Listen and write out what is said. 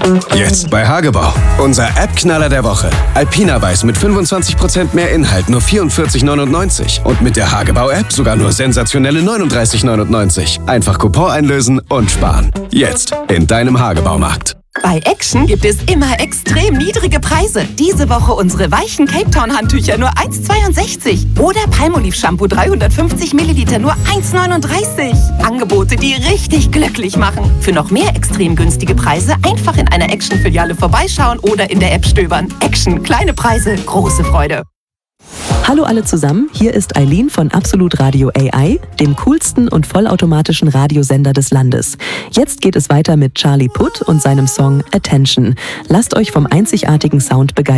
Jetzt bei Hagebau. Unser App-Knaller der Woche. Alpina Weiß mit 25% mehr Inhalt, nur 44,99. Und mit der Hagebau-App sogar nur sensationelle 39,99. Einfach Coupon einlösen und sparen. Jetzt in deinem Hagebaumarkt. Bei Action gibt es immer extrem niedrige Preise. Diese Woche unsere weichen Cape Town Handtücher nur 1,62. Oder Palmolive Shampoo 350 Milliliter nur 1,39. Angebote, die richtig glücklich machen. Für noch mehr extrem günstige Preise einfach in einer Action-Filiale vorbeischauen oder in der App stöbern. Action, kleine Preise, große Freude. Hallo alle zusammen, hier ist Eileen von Absolut Radio AI, dem coolsten und vollautomatischen Radiosender des Landes. Jetzt geht es weiter mit Charlie Puth und seinem Song Attention. Lasst euch vom einzigartigen Sound begeistern.